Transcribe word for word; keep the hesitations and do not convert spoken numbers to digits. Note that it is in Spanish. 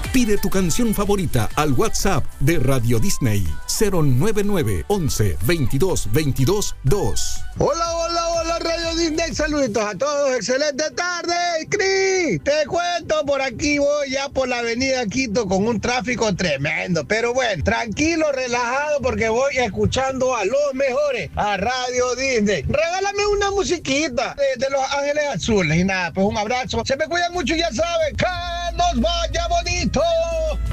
Pide tu canción favorita al WhatsApp de Radio Disney cero nueve nueve once veintidós veintidós dos. Hola, hola, hola Radio Disney, saluditos a todos, excelente tarde, Cris. Te cuento, por aquí voy ya por la avenida Quito con un tráfico tremendo, pero bueno, tranquilo, relajado, porque voy escuchando a los mejores, a Radio Disney. Regálame una musiquita de, de Los Ángeles Azules y nada, pues un abrazo, se me cuidan mucho, ya saben, que nos vaya bonito.